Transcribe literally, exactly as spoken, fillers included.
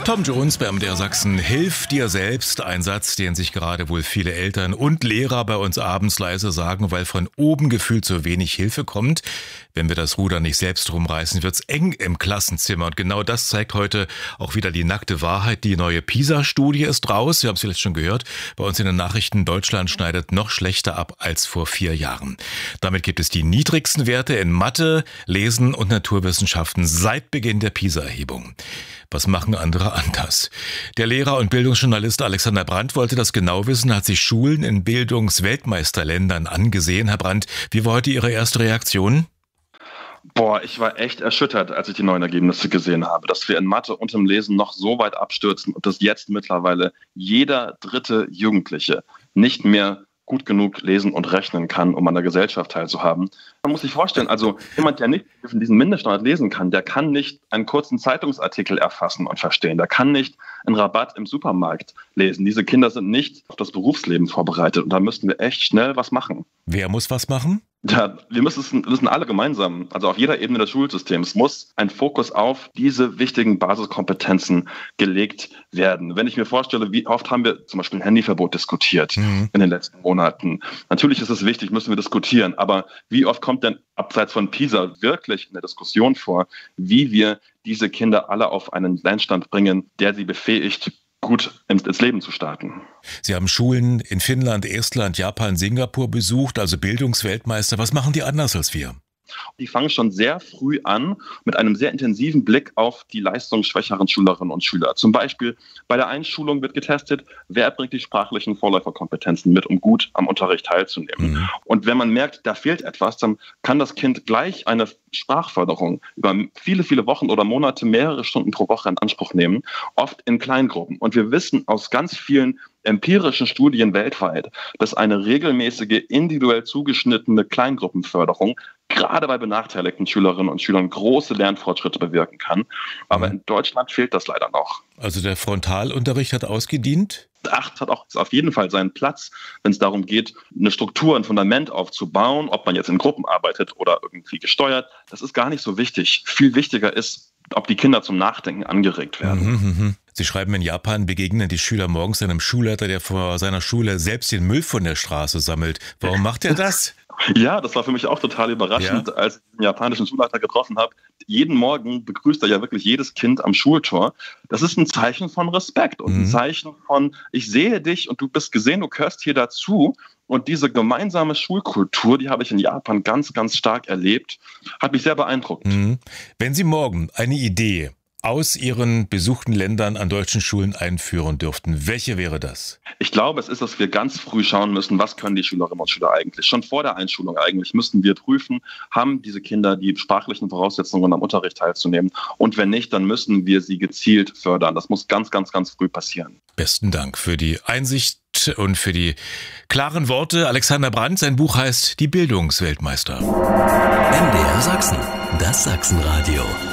Tom Jones bei M D R Sachsen. Hilf dir selbst. Ein Satz, den sich gerade wohl viele Eltern und Lehrer bei uns abends leise sagen, weil von oben gefühlt so wenig Hilfe kommt. Wenn wir das Ruder nicht selbst rumreißen, wird's eng im Klassenzimmer. Und genau das zeigt heute auch wieder die nackte Wahrheit. Die neue PISA-Studie ist raus. Wir haben es vielleicht schon gehört. Bei uns in den Nachrichten, Deutschland schneidet noch schlechter ab als vor vier Jahren. Damit gibt es die niedrigsten Werte in Mathe, Lesen und Naturwissenschaften seit Beginn der PISA-Erhebung. Was machen andere anders? Der Lehrer und Bildungsjournalist Alexander Brandt wollte das genau wissen, hat sich Schulen in Bildungsweltmeisterländern angesehen. Herr Brandt, wie war heute Ihre erste Reaktion? Boah, ich war echt erschüttert, als ich die neuen Ergebnisse gesehen habe, dass wir in Mathe und im Lesen noch so weit abstürzen und dass jetzt mittlerweile jeder dritte Jugendliche nicht mehr gut genug lesen und rechnen kann, um an der Gesellschaft teilzuhaben. Man muss sich vorstellen, also jemand, der nicht diesen Mindeststandard lesen kann, der kann nicht einen kurzen Zeitungsartikel erfassen und verstehen. Der kann nicht einen Rabatt im Supermarkt lesen. Diese Kinder sind nicht auf das Berufsleben vorbereitet und da müssten wir echt schnell was machen. Wer muss was machen? Ja, wir müssen, müssen alle gemeinsam, also auf jeder Ebene des Schulsystems, muss ein Fokus auf diese wichtigen Basiskompetenzen gelegt werden. Wenn ich mir vorstelle, wie oft haben wir zum Beispiel ein Handyverbot diskutiert mhm. in den letzten Monaten. Natürlich ist es wichtig, müssen wir diskutieren, aber wie oft kommt denn abseits von PISA wirklich eine Diskussion vor, wie wir diese Kinder alle auf einen Lernstand bringen, der sie befähigt, gut ins Leben zu starten. Sie haben Schulen in Finnland, Estland, Japan, Singapur besucht, also Bildungsweltmeister. Was machen die anders als wir? Die fangen schon sehr früh an mit einem sehr intensiven Blick auf die leistungsschwächeren Schülerinnen und Schüler. Zum Beispiel bei der Einschulung wird getestet, wer bringt die sprachlichen Vorläuferkompetenzen mit, um gut am Unterricht teilzunehmen. Mhm. Und wenn man merkt, da fehlt etwas, dann kann das Kind gleich eine Sprachförderung über viele, viele Wochen oder Monate, mehrere Stunden pro Woche in Anspruch nehmen, oft in Kleingruppen. Und wir wissen aus ganz vielen empirischen Studien weltweit, dass eine regelmäßige, individuell zugeschnittene Kleingruppenförderung gerade bei benachteiligten Schülerinnen und Schülern große Lernfortschritte bewirken kann. Aber in Deutschland fehlt das leider noch. Also der Frontalunterricht hat ausgedient? Acht hat auch auf jeden Fall seinen Platz, wenn es darum geht, eine Struktur, ein Fundament aufzubauen, ob man jetzt in Gruppen arbeitet oder irgendwie gesteuert. Das ist gar nicht so wichtig. Viel wichtiger ist, ob die Kinder zum Nachdenken angeregt werden. Mhm, mh. Sie schreiben, in Japan begegnen die Schüler morgens einem Schulleiter, der vor seiner Schule selbst den Müll von der Straße sammelt. Warum macht er das? Ja, das war für mich auch total überraschend, ja. Als ich den japanischen Schulleiter getroffen habe. Jeden Morgen begrüßt er ja wirklich jedes Kind am Schultor. Das ist ein Zeichen von Respekt und mhm. ein Zeichen von, ich sehe dich und du bist gesehen, du gehörst hier dazu. Und diese gemeinsame Schulkultur, die habe ich in Japan ganz, ganz stark erlebt, hat mich sehr beeindruckt. Mhm. Wenn Sie morgen eine Idee aus Ihren besuchten Ländern an deutschen Schulen einführen dürften, welche wäre das? Ich glaube, es ist, dass wir ganz früh schauen müssen, was können die Schülerinnen und Schüler eigentlich. Schon vor der Einschulung eigentlich müssten wir prüfen, haben diese Kinder die sprachlichen Voraussetzungen am Unterricht teilzunehmen. Und wenn nicht, dann müssen wir sie gezielt fördern. Das muss ganz, ganz, ganz früh passieren. Besten Dank für die Einsicht und für die klaren Worte. Alexander Brandt, sein Buch heißt Die Bildungsweltmeister. M D R Sachsen, das Sachsenradio.